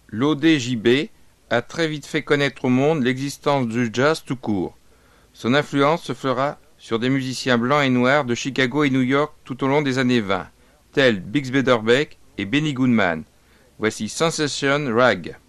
L'ODJB a très vite fait connaître au monde l'existence du jazz tout court. Son influence se fera sur des musiciens blancs et noirs de Chicago et New York tout au long des années 20, tels Bix Beiderbecke et Benny Goodman. Voici Sensation Rag.